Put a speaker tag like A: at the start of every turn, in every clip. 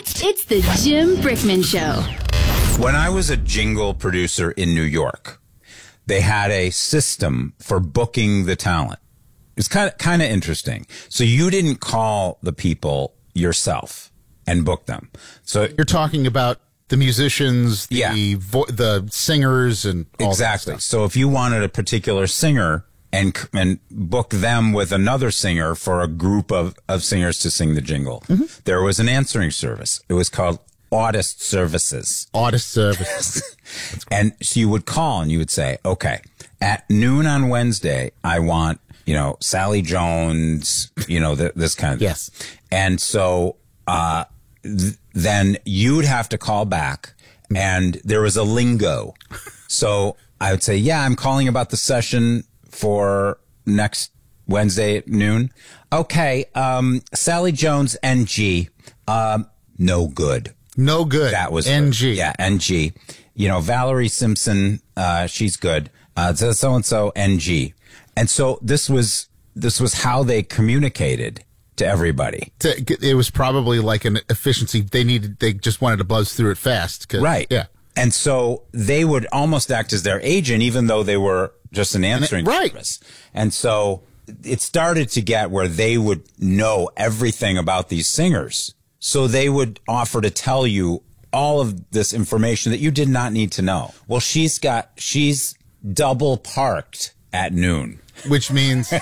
A: It's the Jim Brickman Show.
B: When I was a jingle producer in New York, they had a system for booking the talent. It's kind of interesting. So you didn't call the people yourself and book them. So
C: you're talking about the musicians, the singers, and all
B: exactly.
C: That stuff.
B: So if you wanted a particular singer and book them with another singer for a group of singers to sing the jingle, there was an answering service. It was called Audist Services.
C: Audist Services.
B: And so you would call and you would say, okay, at noon on Wednesday, I want, Sally Jones, this kind of thing.
C: Yes.
B: And so then you'd have to call back, and there was a lingo. So I would say, yeah, I'm calling about the session for next Wednesday at noon. Okay, Sally Jones, NG. No good.
C: No good.
B: That was
C: NG.
B: Yeah, NG. Valerie Simpson, she's good. So-and-so, NG. And so this was how they communicated to everybody.
C: It was probably like an efficiency. They just wanted to buzz through it fast.
B: Right.
C: Yeah.
B: And so they would almost act as their agent, even though they were just an answering service. And so it started to get where they would know everything about these singers. So they would offer to tell you all of this information that you did not need to know. Well, she's double parked at noon.
C: Which means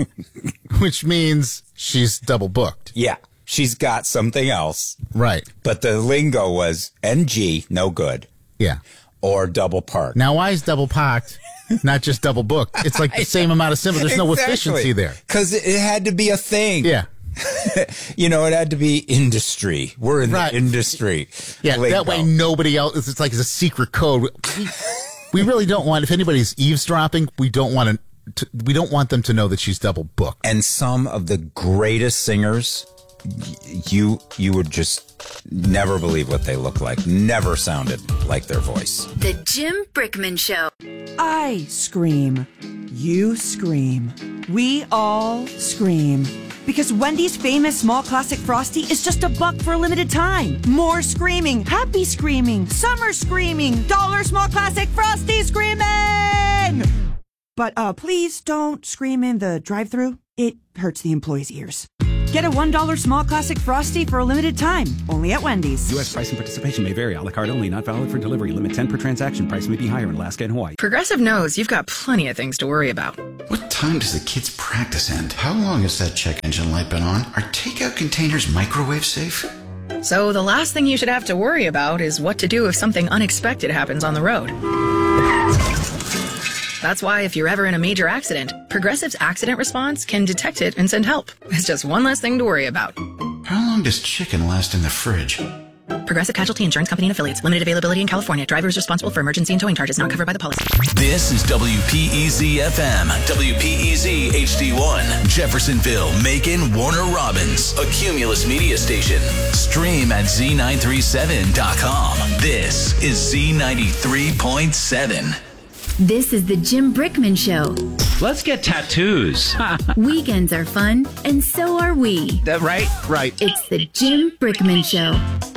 C: she's double booked.
B: Yeah. She's got something else.
C: Right.
B: But the lingo was NG, no good.
C: Yeah.
B: Or double parked.
C: Now, why is double parked not just double booked? It's like the same amount of symbol. There's no efficiency there.
B: Because it had to be a thing.
C: Yeah.
B: It had to be industry. We're in the industry.
C: Yeah, lingo. That way nobody else, it's like it's a secret code. We really don't want, if anybody's eavesdropping, we don't want them to know that she's double booked.
B: And some of the greatest singers, you would just never believe what they look like. Never sounded like their voice.
A: The Jim Brickman Show.
D: I scream. You scream. We all scream. Because Wendy's famous small classic Frosty is just $1 for a limited time. More screaming, happy screaming, summer screaming, dollar small classic Frosty screaming! But please don't scream in the drive-thru. It hurts the employees' ears. Get a $1 small classic Frosty for a limited time, only at Wendy's.
E: U.S. price and participation may vary. A la carte only, not valid for delivery. Limit 10 per transaction. Price may be higher in Alaska and Hawaii.
F: Progressive knows you've got plenty of things to worry about.
G: What time does the kids' practice end? How long has that check engine light been on? Are takeout containers microwave safe?
F: So the last thing you should have to worry about is what to do if something unexpected happens on the road. That's why if you're ever in a major accident, Progressive's accident response can detect it and send help. It's just one less thing to worry about.
G: How long does chicken last in the fridge?
F: Progressive Casualty Insurance Company and Affiliates. Limited availability in California. Driver is responsible for emergency and towing charges not covered by the policy.
H: This is WPEZ-FM, WPEZ HD1, Jeffersonville, Macon, Warner Robins, a Cumulus media station. Stream at Z937.com. This is Z93.7.
A: This is the Jim Brickman Show.
I: Let's get tattoos.
A: Weekends are fun, and so are we.
I: That right?
C: Right.
A: It's the Jim Brickman Show.